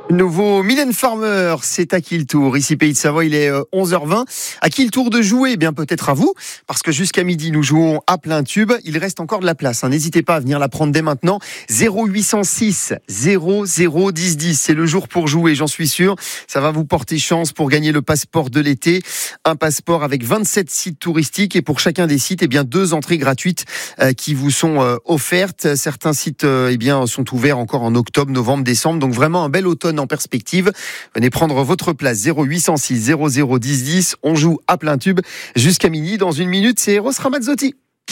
Nouveau Mylène Farmer, c'est à qui le tour? Ici Pays de Savoie, il est 11h20. À qui le tour de jouer? Eh bien peut-être à vous, parce que jusqu'à midi nous jouons à plein tube. Il reste encore de la place, N'hésitez pas à venir la prendre dès maintenant. 0806 00 10 10, c'est le jour pour jouer, j'en suis sûr. Ça va vous porter chance pour gagner le passeport de l'été. Un passeport avec 27 sites touristiques et pour chacun des sites, 2 entrées gratuites qui vous sont offertes. Certains sites sont ouverts encore en octobre, novembre, décembre. Donc vraiment un bel automne en perspective. Venez prendre votre place. 0806 00 10 10. On joue à plein tube jusqu'à midi. Dans une minute, c'est Eros Ramazzotti.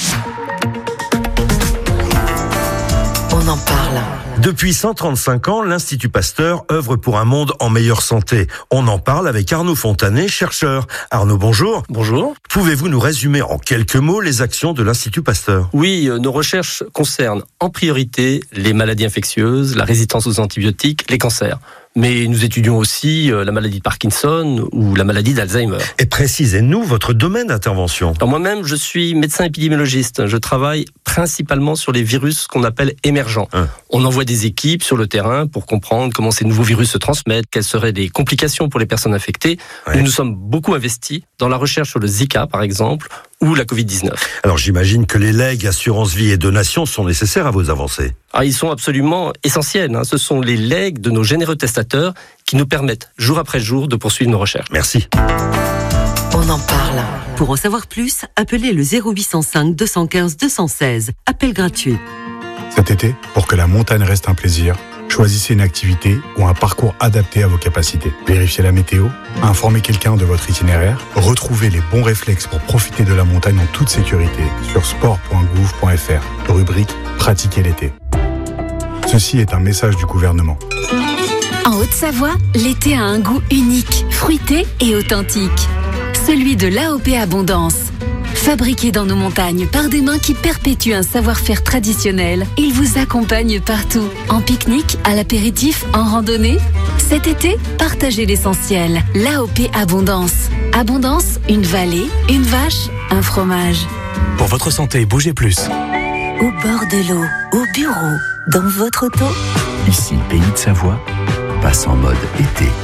On en parle. Depuis 135 ans, l'Institut Pasteur œuvre pour un monde en meilleure santé. On en parle avec Arnaud Fontanet, chercheur. Arnaud, bonjour. Bonjour. Pouvez-vous nous résumer en quelques mots les actions de l'Institut Pasteur ? Oui, nos recherches concernent en priorité les maladies infectieuses, la résistance aux antibiotiques, les cancers. Mais nous étudions aussi la maladie de Parkinson ou la maladie d'Alzheimer. Et précisez-nous votre domaine d'intervention. Alors moi-même, je suis médecin épidémiologiste. Je travaille principalement sur les virus qu'on appelle émergents. On envoie des équipes sur le terrain pour comprendre comment ces nouveaux virus se transmettent, quelles seraient les complications pour les personnes infectées. Nous nous sommes beaucoup investis dans la recherche sur le Zika, par exemple, ou la Covid-19. Alors j'imagine que les legs, assurance vie et donations sont nécessaires à vos avancées. Ils sont absolument essentiels. Ce sont les legs de nos généreux testateurs qui nous permettent, jour après jour, de poursuivre nos recherches. Merci. On en parle. Pour en savoir plus, appelez le 0805 215 216. Appel gratuit. Cet été, pour que la montagne reste un plaisir, choisissez une activité ou un parcours adapté à vos capacités. Vérifiez la météo, informez quelqu'un de votre itinéraire, retrouvez les bons réflexes pour profiter de la montagne en toute sécurité sur sport.gouv.fr, rubrique Pratiquer l'été. Ceci est un message du gouvernement. En Haute-Savoie, l'été a un goût unique, fruité et authentique. Celui de l'AOP Abondance. Fabriqué dans nos montagnes par des mains qui perpétuent un savoir-faire traditionnel, il vous accompagne partout. En pique-nique, à l'apéritif, en randonnée. Cet été, partagez l'essentiel. L'AOP Abondance. Abondance, une vallée, une vache, un fromage. Pour votre santé, bougez plus. Au bord de l'eau, au bureau, dans votre auto. Ici, Pays de Savoie, passe en mode été.